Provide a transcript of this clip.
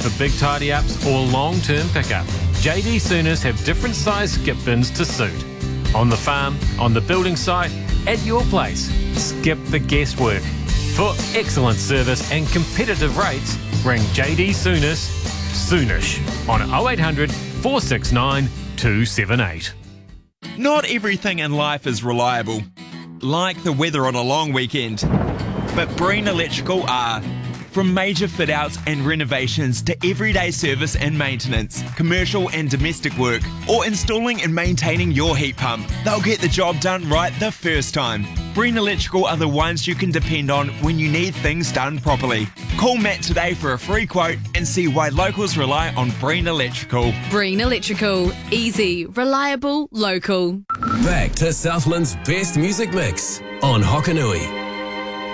for big tidy-ups or long-term pickup, JD Sooners have different size skip bins to suit. On the farm, on the building site, at your place, skip the guesswork. For excellent service and competitive rates, ring JD Sooners soonish on 0800 469 278. Not everything in life is reliable, like the weather on a long weekend, but Breen Electrical are. From major fit-outs and renovations to everyday service and maintenance, commercial and domestic work, or installing and maintaining your heat pump, they'll get the job done right the first time. Breen Electrical are the ones you can depend on when you need things done properly. Call Matt today for a free quote and see why locals rely on Breen Electrical. Breen Electrical. Easy, reliable, local. Back to Southland's best music mix on Hokanui.